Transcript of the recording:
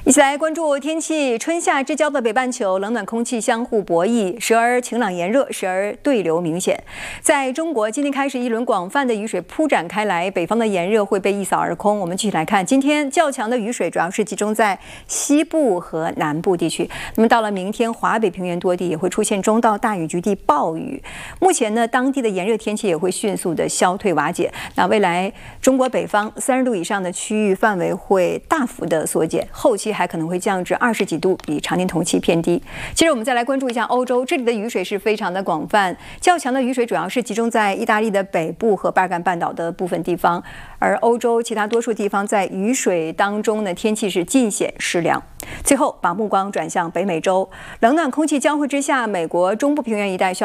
一起来关注天气。春夏之交的北半球，冷暖空气相互博弈，时而晴朗炎热，时而对流明显。在中国，今天开始一轮广泛的雨水铺展开来，北方的炎热会被一扫而空。我们继续来看，今天较强的雨水主要是集中在西部和南部地区。那么到了明天，华北平原多地也会出现中到大雨局地暴雨。目前呢，当地的炎热天气也会迅速的消退瓦解。那未来中国北方30度以上的区域范围会大幅的缩减，后期还可能会降至20几度，比常年同期偏低。接着我们再来关注一下欧洲，这里的雨水是非常的广泛，较强的雨水主要是集中在意大利的北部和巴尔干半岛的部分地方，而欧洲其他多数地方在雨水当中呢，天气是尽显湿凉。最后把目光转向北美洲，冷暖空气交汇之下，美国中部平原一带